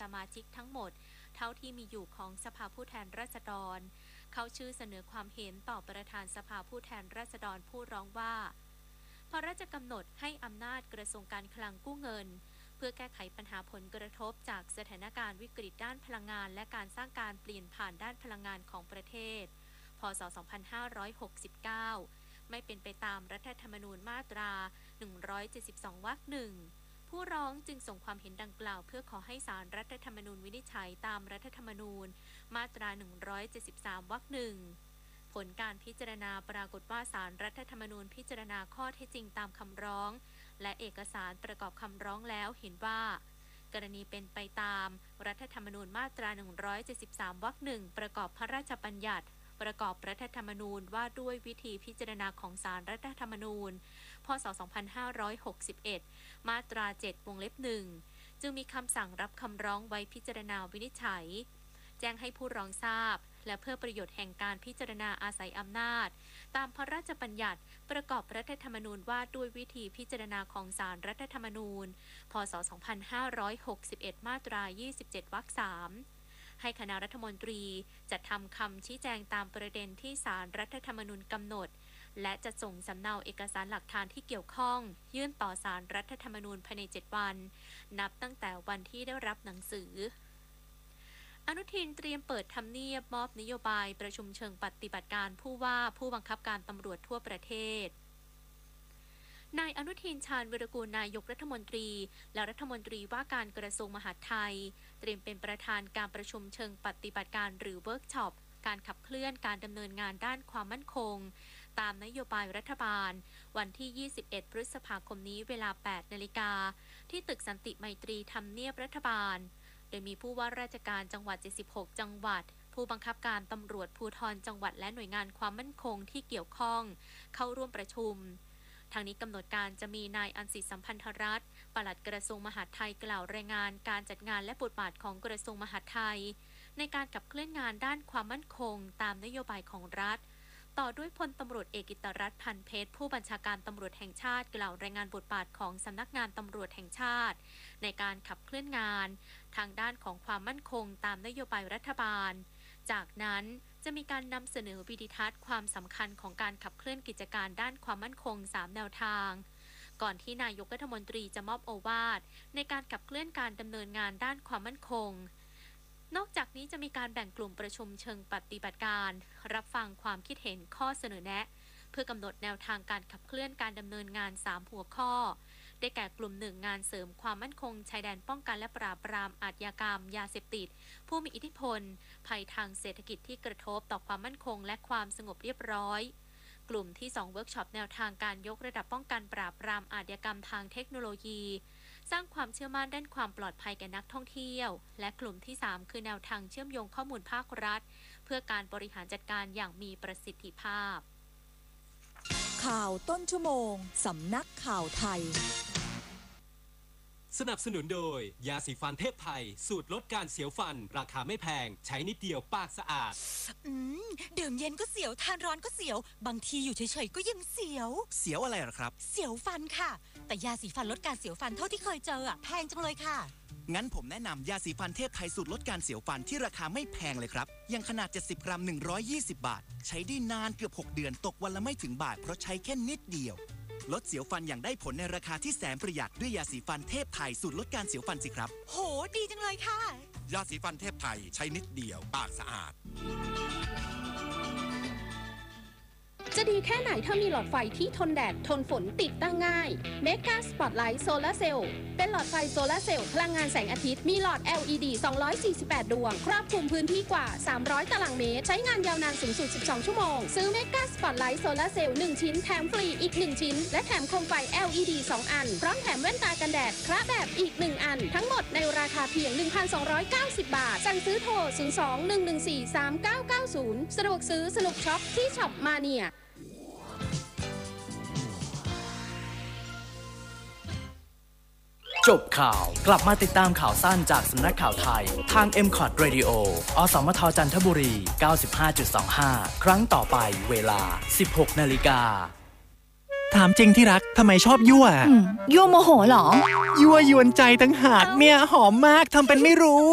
มาชิกทั้งหมดเท่าที่มีอยู่ของสภาผู้แทนราษฎรเข้าชื่อเสนอความเห็นต่อประธานสภาผู้แทนราษฎรผู้ร้องว่าพระราชกำหนดให้อำนาจกระทรวงการคลังกู้เงินเพื่อแก้ไขปัญหาผลกระทบจากสถานการณ์วิกฤตด้านพลังงานและการสร้างการเปลี่ยนผ่านด้านพลังงานของประเทศพ.ศ. 2569ไม่เป็นไปตามรัฐธรรมนูญมาตรา172 วรรค 1ผู้ร้องจึงส่งความเห็นดังกล่าวเพื่อขอให้ศาลรัฐธรรมนูญวินิจฉัยตามรัฐธรรมนูญมาตรา173 วรรค 1ผลการพิจารณาปรากฏว่าศาลรัฐธรรมนูญพิจารณาข้อเท็จจริงตามคำร้องและเอกสารประกอบคำร้องแล้วเห็นว่ากรณีเป็นไปตามรัฐธรรมนูญมาตรา173 วรรค 1ประกอบพระราชบัญญัติประกอบรัฐธรรมนูญว่าด้วยวิธีพิจารณาของศาลรัฐธรรมนูญพ.ศ. 2561มาตรา7 วงเล็บ 1จึงมีคำสั่งรับคำร้องไว้พิจารณาวินิจฉัยแจ้งให้ผู้ร้องทราบและเพื่อประโยชน์แห่งการพิจารณาอาศัยอำนาจตามพระราชบัญญัติประกอบรัฐธรรมนูญว่าด้วยวิธีพิจารณาของศาลรัฐธรรมนูญพ.ศ. 2561มาตรา27 วรรค 3ให้คณะรัฐมนตรีจัดทำคำชี้แจงตามประเด็นที่ศาลรัฐธรรมนูญกำหนดและจะส่งสำเนาเอกสารหลักฐานที่เกี่ยวข้องยื่นต่อศาลรัฐธรรมนูญภายใน7 วันนับตั้งแต่วันที่ได้รับหนังสืออนุทินเตรียมเปิดทำเนียบมอบนโยบายประชุมเชิงปฏิบัติการผู้ว่าผู้บังคับการตำรวจทั่วประเทศนายอนุทินชาญวิรากูลนายกรัฐมนตรีและรัฐมนตรีว่าการกระทรวงมหาดไทยเตรียมเป็นประธานการประชุมเชิงปฏิบัติการหรือเวิร์กช็อปการขับเคลื่อนการดำเนินงานด้านความมั่นคงตามนโยบายรัฐบาลวันที่ 21 พฤษภาคมนี้เวลา 8 นาฬิกาที่ตึกสันติไมตรีทำเนียบรัฐบาลโดยมีผู้ว่าราชการจังหวัด 76 จังหวัดผู้บังคับการตำรวจภูธรจังหวัดและหน่วยงานความมั่นคงที่เกี่ยวข้องเข้าร่วมประชุมทางนี้กำหนดการจะมีนายอันสิทธิสัมพันธรัตน์ปลัดกระทรวงมหาดไทยกล่าวรายงานการจัดงานและบทบาทของกระทรวงมหาดไทยในการขับเคลื่อนงานด้านความมั่นคงตามนโยบายของรัฐต่อด้วยพลตำรวจเอกกิตติรัตน์ พันเพชรผู้บัญชาการตำรวจแห่งชาติกล่าวรายงานบทบาทของสำนักงานตำรวจแห่งชาติในการขับเคลื่อนงานทางด้านของความมั่นคงตามนโยบายรัฐบาลจากนั้นจะมีการนำเสนอวิดีทัศน์ความสำคัญของการขับเคลื่อนกิจการด้านความมั่นคง3แนวทางก่อนที่นายกรัฐมนตรีจะมอบโอวาทในการขับเคลื่อนการดำเนินงานด้านความมั่นคงนอกจากนี้จะมีการแบ่งกลุ่มประชุมเชิงปฏิบัติการรับฟังความคิดเห็นข้อเสนอแนะเพื่อกำหนดแนวทางการขับเคลื่อนการดำเนินงาน3หัวข้อได้แก่กลุ่ม1งานเสริมความมั่นคงชายแดนป้องกันและปราบปรามอาชญากรรมยาเสพติดผู้มีอิทธิพลภัยทางเศรษฐกิจที่กระทบต่อความมั่นคงและความสงบเรียบร้อยกลุ่มที่2เวิร์กช็อปแนวทางการยกระดับป้องกันปราบปรามอาชญากรรมทางเทคโนโลยีสร้างความเชื่อมั่นด้านความปลอดภัยแก่นักท่องเที่ยวและกลุ่มที่3คือแนวทางเชื่อมโยงข้อมูลภาครัฐเพื่อการบริหารจัดการอย่างมีประสิทธิภาพข่าวต้นชั่วโมงสำนักข่าวไทยสนับสนุนโดยยาสีฟันเทพไทยสูตรลดการเสียวฟันราคาไม่แพงใช้นิดเดียวปากสะอาดดื่มเย็นก็เสียวทานร้อนก็เสียวบางทีอยู่เฉยๆก็ยังเสียวอะไรหรอครับเสียวฟันค่ะแต่ยาสีฟันลดการเสียวฟันเท่าที่เคยเจอแพงจังเลยค่ะงั้นผมแนะนำยาสีฟันเทพไทยสูตรลดการเสียวฟันที่ราคาไม่แพงเลยครับยังขนาด70 กรัม120 บาทใช้ได้นานเกือบ6 เดือนตกวันละไม่ถึงบาทเพราะใช้แค่นิดเดียวลดเสียวฟันอย่างได้ผลในราคาที่แสนประหยัดด้วยยาสีฟันเทพไทยสูตรลดการเสียวฟันสิครับโหดีจังเลยค่ะยาสีฟันเทพไทยใช้นิดเดียวปากสะอาดจะดีแค่ไหนถ้ามีหลอดไฟที่ทนแดดทนฝนติดตั้งง่าย Mega Spotlight Solar Cell เป็นหลอดไฟโซลาร์เซลล์พลังงานแสงอาทิตย์มีหลอด LED 248 ดวงครอบคลุมพื้นที่กว่า300ตารางเมตรใช้งานยาวนานสูงสุด12ชั่วโมงซื้อ Mega Spotlight Solar Cell 1 ชิ้นแถมฟรีอีก1ชิ้นและแถมโคมไฟ LED 2 อันพร้อมแถมแว่นตากันแดดคระแบบอีก1อันทั้งหมดในราคาเพียง 1,290 บาทสั่งซื้อโทร 02-114-3990 สะดวกซื้อสนุกช็อปที่ช็อปมาเนียจบข่าวกลับมาติดตามข่าวสั้นจากสำนักข่าวไทยทาง MCOT Radio อสมทจันทบุรี 95.25 ครั้งต่อไปเวลา 16 นาฬิกาถามจริงที่รักทำไมชอบยั่วยั่วโมโหเหรอยั่วยวนใจตั้งหากเนี่ยหอมมากทำเป็นไม่รู้